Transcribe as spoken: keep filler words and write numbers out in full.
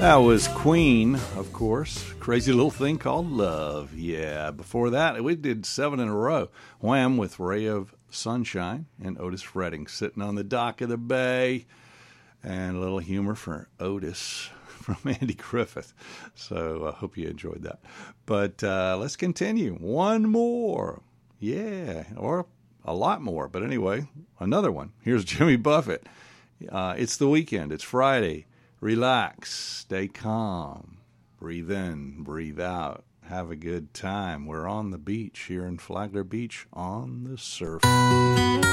That was Queen, of course. Crazy Little Thing Called Love. Yeah, before that, we did seven in a row. Wham! With Ray of Sunshine and Otis Redding sitting on the dock of the bay. And a little humor for Otis from Andy Griffith. So I hope you enjoyed that. But uh, let's continue. One more. Yeah, or a lot more. But anyway, another one. Here's Jimmy Buffett. Uh, it's the weekend. It's Friday. Relax, stay calm, breathe in, breathe out, have a good time. We're on the beach here in Flagler Beach on the surf.